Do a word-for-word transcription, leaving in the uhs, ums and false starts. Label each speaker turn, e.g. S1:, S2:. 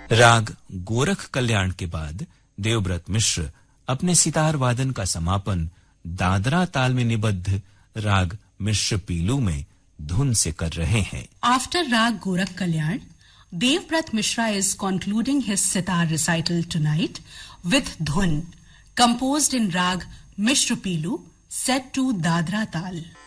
S1: राग गोरख कल्याण के बाद देवव्रत मिश्र अपने सितार वादन का समापन दादरा ताल में निबद्ध राग मिश्र पीलू में धुन से कर रहे हैं।
S2: After Rag Gorakh Kalyan, Devvrat Mishra is concluding his sitar recital tonight with Dhun, composed in Rag Mishra Pilu, set to Dadra Tal.